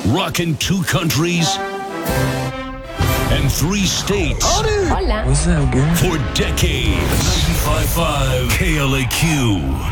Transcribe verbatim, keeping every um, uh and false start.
Rockin' two countries and three states. Hola. What's up, girl? For decades. ninety-five point five K L A Q.